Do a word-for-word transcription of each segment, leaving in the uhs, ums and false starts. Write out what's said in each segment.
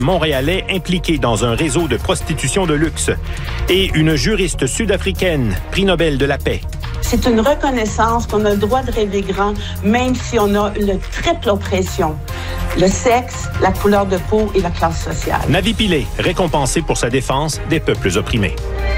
Montréalais impliqué dans un réseau de prostitution de luxe. Et une juriste sud-africaine, prix Nobel de la paix. C'est une reconnaissance qu'on a le droit de rêver grand, même si on a le triple oppression. Le sexe, la couleur de peau et la classe sociale. Navi Pillay, récompensé pour sa défense des peuples opprimés.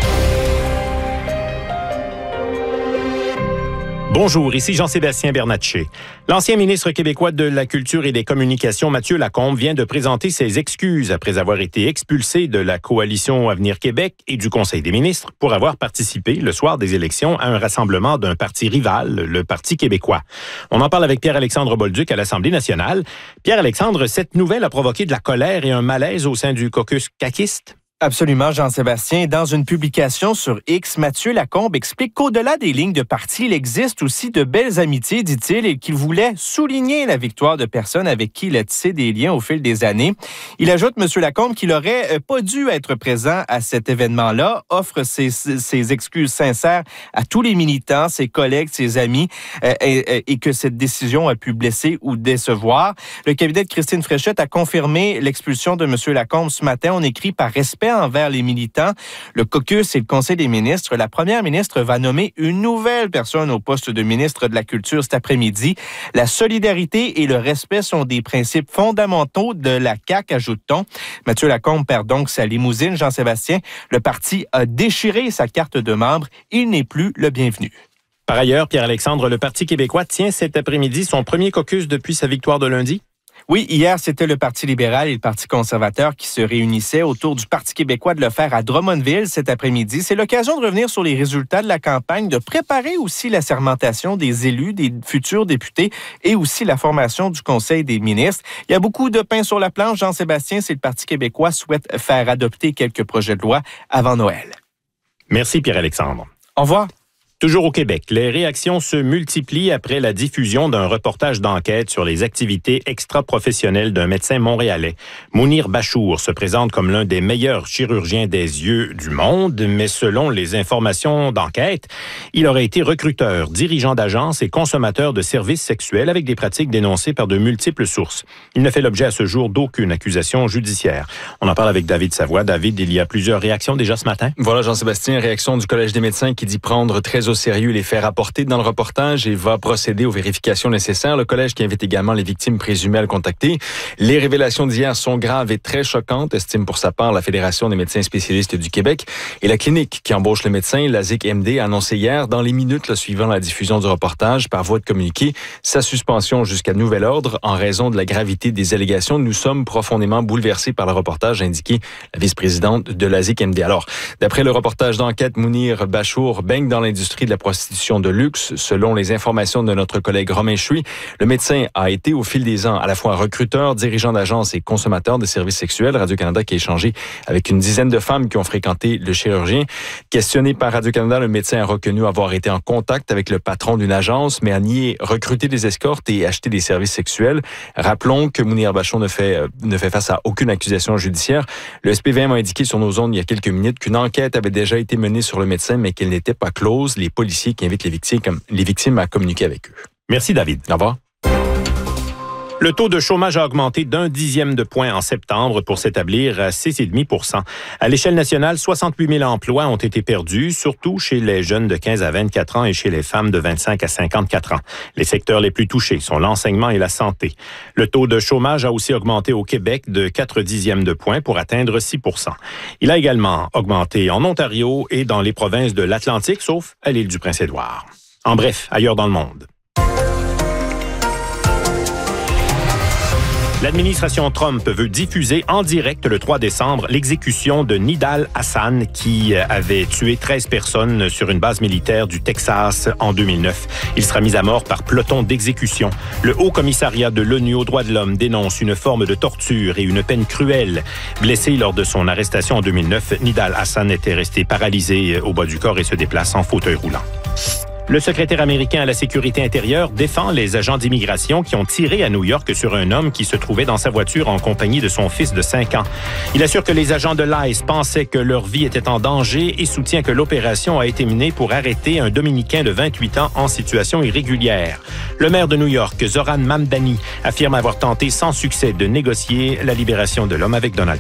Bonjour, ici Jean-Sébastien Bernatchez. L'ancien ministre québécois de la Culture et des Communications, Mathieu Lacombe, vient de présenter ses excuses après avoir été expulsé de la coalition Avenir Québec et du Conseil des ministres pour avoir participé, le soir des élections, à un rassemblement d'un parti rival, le Parti québécois. On en parle avec Pierre-Alexandre Bolduc à l'Assemblée nationale. Pierre-Alexandre, cette nouvelle a provoqué de la colère et un malaise au sein du caucus caquiste? Absolument, Jean-Sébastien. Dans une publication sur X, Mathieu Lacombe explique qu'au-delà des lignes de parti, il existe aussi de belles amitiés, dit-il, et qu'il voulait souligner la victoire de personnes avec qui il a tissé des liens au fil des années. Il ajoute, Monsieur Lacombe, qu'il n'aurait pas dû être présent à cet événement-là, offre ses, ses excuses sincères à tous les militants, ses collègues, ses amis, euh, et, et que cette décision a pu blesser ou décevoir. Le cabinet de Christine Fréchette a confirmé l'expulsion de Monsieur Lacombe ce matin. On écrit par respect envers les militants, le caucus et le Conseil des ministres. La première ministre va nommer une nouvelle personne au poste de ministre de la Culture cet après-midi. La solidarité et le respect sont des principes fondamentaux de la C A Q, ajoute-t-on. Mathieu Lacombe perd donc sa limousine, Jean-Sébastien. Le parti a déchiré sa carte de membre. Il n'est plus le bienvenu. Par ailleurs, Pierre-Alexandre, le Parti québécois tient cet après-midi son premier caucus depuis sa victoire de lundi? Oui, hier, c'était le Parti libéral et le Parti conservateur qui se réunissaient autour du Parti québécois de le faire à Drummondville cet après-midi. C'est l'occasion de revenir sur les résultats de la campagne, de préparer aussi la sermentation des élus, des futurs députés et aussi la formation du Conseil des ministres. Il y a beaucoup de pain sur la planche, Jean-Sébastien, si le Parti québécois souhaite faire adopter quelques projets de loi avant Noël. Merci, Pierre-Alexandre. Au revoir. Toujours au Québec, les réactions se multiplient après la diffusion d'un reportage d'enquête sur les activités extra-professionnelles d'un médecin montréalais. Mounir Bachour se présente comme l'un des meilleurs chirurgiens des yeux du monde, mais selon les informations d'enquête, il aurait été recruteur, dirigeant d'agence et consommateur de services sexuels avec des pratiques dénoncées par de multiples sources. Il ne fait l'objet à ce jour d'aucune accusation judiciaire. On en parle avec David Savoie. David, il y a plusieurs réactions déjà ce matin. Voilà, Jean-Sébastien, réaction du Collège des médecins qui dit prendre très au sérieux les faits rapportés dans le reportage et va procéder aux vérifications nécessaires. Le collège qui invite également les victimes présumées à le contacter. Les révélations d'hier sont graves et très choquantes, estime pour sa part la Fédération des médecins spécialistes du Québec. Et la clinique qui embauche les médecins, la Z I C M D, a annoncé hier, dans les minutes là, suivant la diffusion du reportage, par voie de communiqué, sa suspension jusqu'à nouvel ordre en raison de la gravité des allégations. Nous sommes profondément bouleversés par le reportage, a indiqué la vice-présidente de la Z I C M D. Alors, d'après le reportage d'enquête, Mounir Bachour baigne dans l'industrie de la prostitution de luxe. Selon les informations de notre collègue Romain Chui, le médecin a été au fil des ans à la fois recruteur, dirigeant d'agence et consommateur de services sexuels. Radio-Canada qui a échangé avec une dizaine de femmes qui ont fréquenté le chirurgien. Questionné par Radio-Canada, le médecin a reconnu avoir été en contact avec le patron d'une agence, mais a nié recruter des escortes et acheter des services sexuels. Rappelons que Mounir Bachour ne fait, ne fait face à aucune accusation judiciaire. Le S P V M a indiqué sur nos ondes il y a quelques minutes qu'une enquête avait déjà été menée sur le médecin, mais qu'elle n'était pas close. Les policiers qui invitent les victimes, les victimes à communiquer avec eux. Merci, David. Au revoir. Le taux de chômage a augmenté d'un dixième de point en septembre pour s'établir à six virgule cinq pour cent. À l'échelle nationale, soixante-huit mille emplois ont été perdus, surtout chez les jeunes de quinze à vingt-quatre ans et chez les femmes de vingt-cinq à cinquante-quatre ans. Les secteurs les plus touchés sont l'enseignement et la santé. Le taux de chômage a aussi augmenté au Québec de quatre dixièmes de point pour atteindre six pour cent. Il a également augmenté en Ontario et dans les provinces de l'Atlantique, sauf à l'île du Prince-Édouard. En bref, ailleurs dans le monde. L'administration Trump veut diffuser en direct le trois décembre l'exécution de Nidal Hasan qui avait tué treize personnes sur une base militaire du Texas en deux mille neuf. Il sera mis à mort par peloton d'exécution. Le Haut Commissariat de l'ONU aux droits de l'homme dénonce une forme de torture et une peine cruelle. Blessé lors de son arrestation en deux mille neuf, Nidal Hasan était resté paralysé au bas du corps et se déplace en fauteuil roulant. Le secrétaire américain à la sécurité intérieure défend les agents d'immigration qui ont tiré à New York sur un homme qui se trouvait dans sa voiture en compagnie de son fils de cinq ans. Il assure que les agents de l'I C E pensaient que leur vie était en danger et soutient que l'opération a été menée pour arrêter un Dominicain de vingt-huit ans en situation irrégulière. Le maire de New York, Zoran Mamdani, affirme avoir tenté sans succès de négocier la libération de l'homme avec Donald Trump.